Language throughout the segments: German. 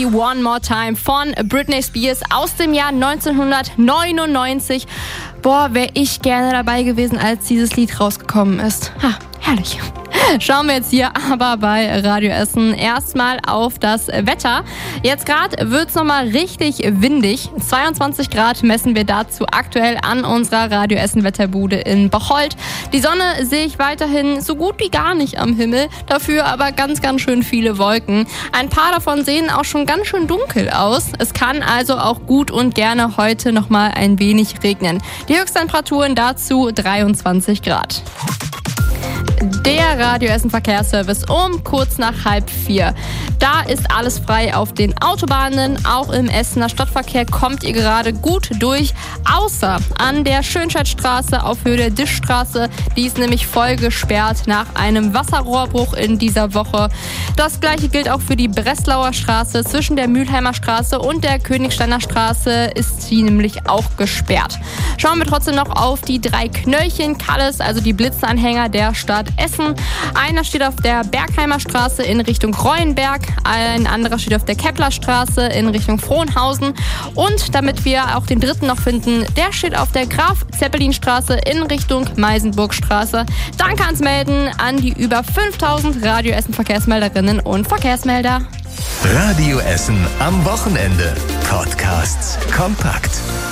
Me One More Time von Britney Spears aus dem Jahr 1999. Boah, wäre ich gerne dabei gewesen, als dieses Lied rausgekommen ist. Ha, herrlich. Schauen wir jetzt hier aber bei Radio Essen erstmal auf das Wetter. Jetzt gerade wird es nochmal richtig windig. 22 Grad messen wir dazu aktuell an unserer Radio Essen Wetterbude in Bocholt. Die Sonne sehe ich weiterhin so gut wie gar nicht am Himmel, dafür aber ganz, ganz schön viele Wolken. Ein paar davon sehen auch schon ganz schön dunkel aus. Es kann also auch gut und gerne heute nochmal ein wenig regnen. Die Höchsttemperaturen dazu 23 Grad. Der Radio Essen Verkehrsservice um kurz nach 3:30. Da ist alles frei auf den Autobahnen. Auch im Essener Stadtverkehr kommt ihr gerade gut durch. Außer an der Schönscheidstraße auf Höhe der Dischstraße. Die ist nämlich voll gesperrt nach einem Wasserrohrbruch in dieser Woche. Das gleiche gilt auch für die Breslauer Straße. Zwischen der Mülheimer Straße und der Königsteiner Straße ist sie nämlich auch gesperrt. Schauen wir trotzdem noch auf die 3 Knöllchen Kalles, also die Blitzanhänger der Stadt Essen. Einer steht auf der Bergheimer Straße in Richtung Reuenberg, ein anderer steht auf der Keplerstraße in Richtung Frohnhausen und damit wir auch den dritten noch finden, der steht auf der Graf-Zeppelin-Straße in Richtung Meisenburgstraße. Danke ans Melden an die über 5000 Radio Essen Verkehrsmelderinnen und Verkehrsmelder. Radio Essen am Wochenende. Podcasts kompakt.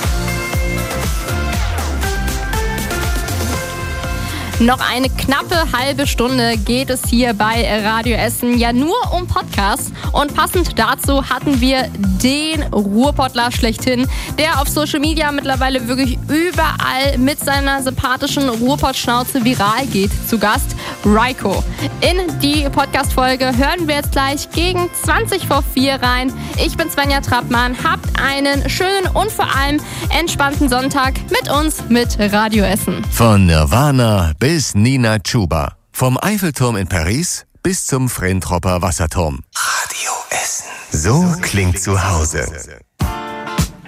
Noch eine knappe halbe Stunde geht es hier bei Radio Essen ja nur um Podcasts. Und passend dazu hatten wir den Ruhrpottler schlechthin, der auf Social Media mittlerweile wirklich überall mit seiner sympathischen Ruhrpott-Schnauze viral geht. Zu Gast Reiko. In die Podcast-Folge hören wir jetzt gleich gegen 4:20 rein. Ich bin Svenja Trappmann. Habt einen schönen und vor allem entspannten Sonntag mit uns, mit Radio Essen. Von Nirvana bis Nina Chuba. Vom Eiffelturm in Paris bis zum Frentropper Wasserturm. Radio Essen. So klingt zu Hause.